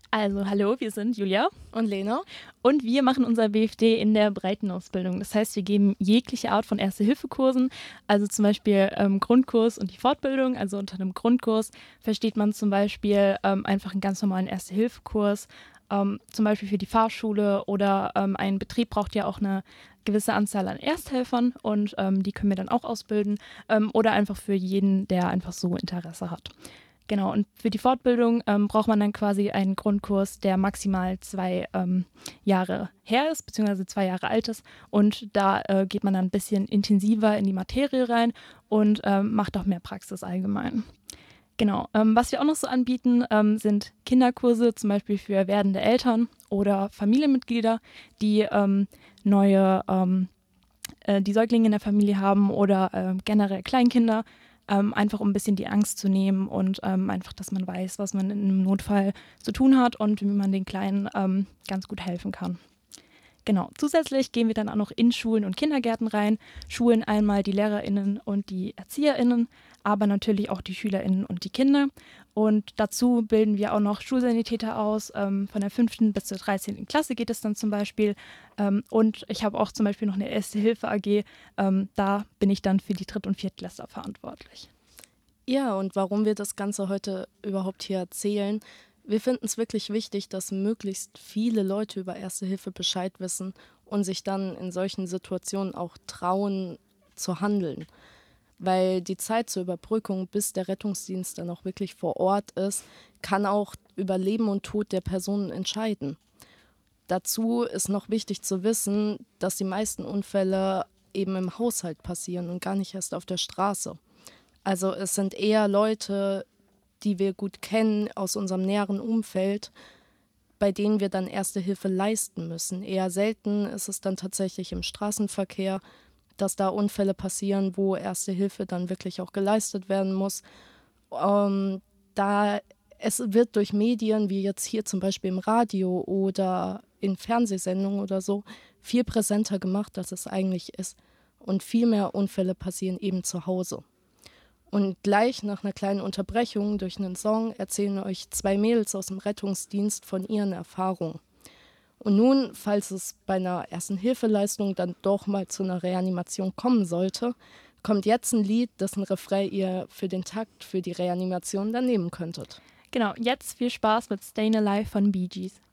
Also, hallo, wir sind Julia Und Lena? und wir machen unser BFD in der Breitenausbildung. Das heißt, wir geben jegliche Art von Erste-Hilfe-Kursen, also zum Beispiel Grundkurs und die Fortbildung. Also unter einem Grundkurs versteht man zum Beispiel einfach einen ganz normalen Erste-Hilfe-Kurs, zum Beispiel für die Fahrschule oder ein Betrieb braucht ja auch eine gewisse Anzahl an Ersthelfern und die können wir dann auch ausbilden oder einfach für jeden, der einfach so Interesse hat. Genau, und für die Fortbildung braucht man dann quasi einen Grundkurs, der maximal 2 Jahre her ist, beziehungsweise 2 Jahre alt ist. Und da geht man dann ein bisschen intensiver in die Materie rein und macht auch mehr Praxis allgemein. Genau, was wir auch noch so anbieten, sind Kinderkurse, zum Beispiel für werdende Eltern oder Familienmitglieder, die die Säuglinge in der Familie haben oder generell Kleinkinder, einfach um ein bisschen die Angst zu nehmen und einfach, dass man weiß, was man in einem Notfall zu tun hat und wie man den Kleinen ganz gut helfen kann. Genau, zusätzlich gehen wir dann auch noch in Schulen und Kindergärten rein, schulen einmal die LehrerInnen und die ErzieherInnen, aber natürlich auch die SchülerInnen und die Kinder. Und dazu bilden wir auch noch Schulsanitäter aus, von der 5. bis zur 13. Klasse geht es dann zum Beispiel. Und ich habe auch zum Beispiel noch eine Erste-Hilfe-AG, da bin ich dann für die Dritt- und Viertklässler verantwortlich. Ja, und warum wir das Ganze heute überhaupt hier erzählen, wir finden es wirklich wichtig, dass möglichst viele Leute über Erste Hilfe Bescheid wissen und sich dann in solchen Situationen auch trauen zu handeln. Weil die Zeit zur Überbrückung, bis der Rettungsdienst dann auch wirklich vor Ort ist, kann auch über Leben und Tod der Person entscheiden. Dazu ist noch wichtig zu wissen, dass die meisten Unfälle eben im Haushalt passieren und gar nicht erst auf der Straße. Also es sind eher Leute, die wir gut kennen aus unserem näheren Umfeld, bei denen wir dann Erste Hilfe leisten müssen. Eher selten ist es dann tatsächlich im Straßenverkehr, dass da Unfälle passieren, wo Erste Hilfe dann wirklich auch geleistet werden muss. Da es wird durch Medien, wie jetzt hier zum Beispiel im Radio oder in Fernsehsendungen oder so, viel präsenter gemacht, als es eigentlich ist. Und viel mehr Unfälle passieren eben zu Hause. Und gleich nach einer kleinen Unterbrechung durch einen Song erzählen euch 2 Mädels aus dem Rettungsdienst von ihren Erfahrungen. Und nun, falls es bei einer Ersten-Hilfeleistung dann doch mal zu einer Reanimation kommen sollte, kommt jetzt ein Lied, dessen Refrain ihr für den Takt für die Reanimation dann nehmen könntet. Genau, jetzt viel Spaß mit Stayin' Alive von Bee Gees.